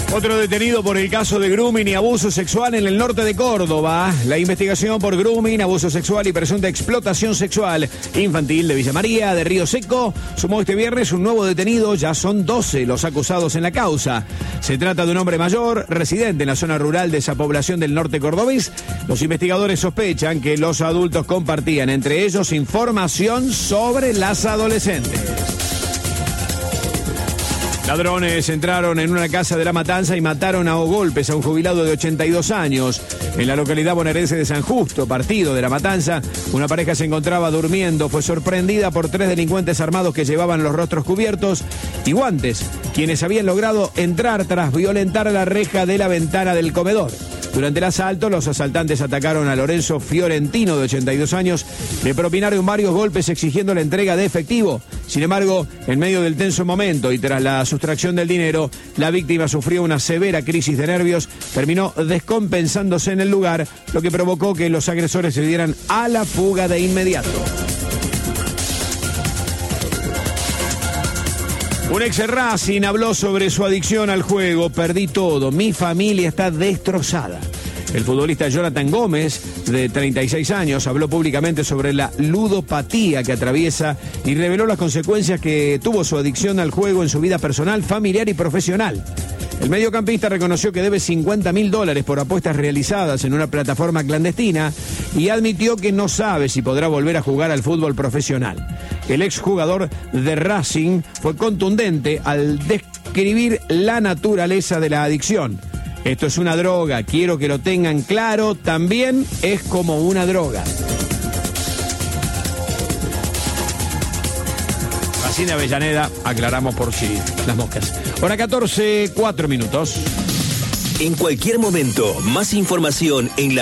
Otro detenido por el caso de grooming y abuso sexual en el norte de Córdoba. La investigación por grooming, abuso sexual y presunta explotación sexual infantil de Villa María, de Río Seco, sumó este viernes un nuevo detenido. Ya son 12 los acusados en la causa. Se trata de un hombre mayor, residente en la zona rural de esa población del norte cordobés. Los investigadores sospechan que los adultos compartían entre ellos información sobre las adolescentes. Ladrones entraron en una casa de La Matanza y mataron a golpes a un jubilado de 82 años. En la localidad bonaerense de San Justo, partido de La Matanza, una pareja se encontraba durmiendo. Fue sorprendida por 3 delincuentes armados que llevaban los rostros cubiertos y guantes, quienes habían logrado entrar tras violentar la reja de la ventana del comedor. Durante el asalto, los asaltantes atacaron a Lorenzo Fiorentino, de 82 años, le propinaron varios golpes exigiendo la entrega de efectivo. Sin embargo, en medio del tenso momento y tras la sustracción del dinero, la víctima sufrió una severa crisis de nervios, terminó descompensándose en el lugar, lo que provocó que los agresores se dieran a la fuga de inmediato. Un ex Racing habló sobre su adicción al juego. Perdí todo, mi familia está destrozada. El futbolista Jonathan Gómez, de 36 años, habló públicamente sobre la ludopatía que atraviesa y reveló las consecuencias que tuvo su adicción al juego en su vida personal, familiar y profesional. El mediocampista reconoció que debe $50.000 por apuestas realizadas en una plataforma clandestina y admitió que no sabe si podrá volver a jugar al fútbol profesional. El exjugador de Racing fue contundente al describir la naturaleza de la adicción. Esto es una droga, quiero que lo tengan claro, también es como una droga. Racing Avellaneda, aclaramos por si las moscas. Hora 14, 4 minutos. En cualquier momento, más información en la